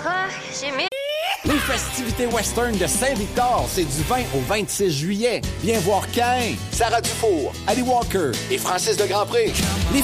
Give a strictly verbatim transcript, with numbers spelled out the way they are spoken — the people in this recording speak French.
Ah, j'ai mis... Les festivités western de Saint-Victor, c'est du vingt au vingt-six juillet. Viens voir Caïn, Sarah Dufour, Ali Walker et Francis de Grandpré. Les